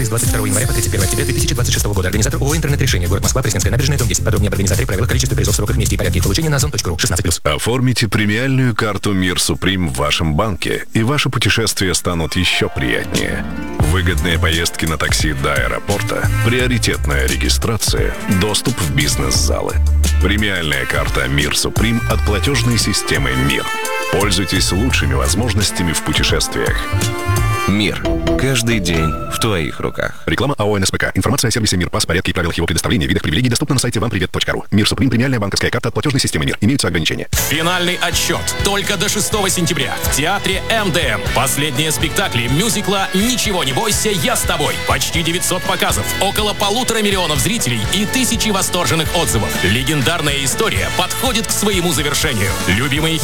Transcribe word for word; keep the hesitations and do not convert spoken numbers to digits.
С двадцать второго января по тридцать первое октября две тысячи двадцать шестого года. Организатор ООО «Интернет-решение». Город Москва, Пресненская набережная, дом десять. Подробнее об организаторе, правилах, количестве призов, сроках, месте и порядке их получения на озон точка ру. шестнадцать плюс. Оформите премиальную карту «Мир Суприм» в вашем банке, и ваши путешествия станут еще приятнее. Выгодные поездки на такси до аэропорта, приоритетная регистрация, доступ в бизнес-залы. Премиальная карта «Мир Суприм» от платежной системы «Мир». Пользуйтесь лучшими возможностями в путешествиях. Мир. Каждый день в твоих руках. Реклама АО «НСПК». Информация о сервисе «Мир Пас», порядке и правилах его предоставления, видах привилегий доступна на сайте вам привет точка ру. «Мир Суприм» — премиальная банковская карта от платежной системы «Мир». Имеются ограничения. Финальный отсчет только до шестого сентября в театре эм дэ эм. Последние спектакли мюзикла «Ничего не бойся, я с тобой». Почти девятьсот показов, около полутора миллионов зрителей и тысячи восторженных отзывов. Легендарная история подходит к своему завершению. Любимые